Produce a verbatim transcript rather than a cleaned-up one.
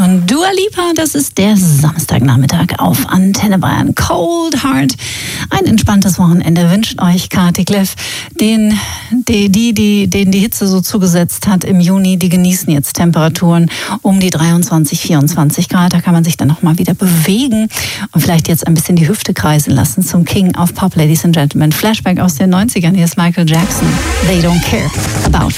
von Dua Lipa. Das ist der Samstagnachmittag auf Antenne Bayern. Cold Heart. Ein entspanntes Wochenende wünscht euch Kati Kleff. Den, die, die, die, denen die Hitze so zugesetzt hat im Juni, die genießen jetzt Temperaturen um die dreiundzwanzig, vierundzwanzig Grad. Da kann man sich dann noch mal wieder bewegen und vielleicht jetzt ein bisschen die Hüfte kreisen lassen zum King of Pop, Ladies and Gentlemen. Flashback aus den neunzigern. Hier ist Michael Jackson. They don't care about